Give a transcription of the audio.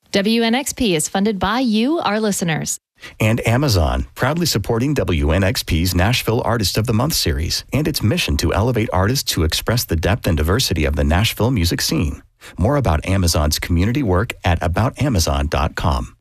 WNXP is funded by you, our listeners. And Amazon, proudly supporting WNXP's Nashville Artist of the Month series and its mission to elevate artists who express the depth and diversity of the Nashville music scene. More about Amazon's community work at aboutamazon.com.